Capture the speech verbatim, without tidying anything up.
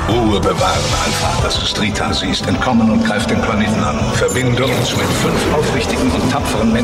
Ruhe bewahren, Alpha. Das ist Rita. Sie ist entkommen und greift den Planeten an. Verbinde uns mit fünf aufrichtigen und tapferen Menschen.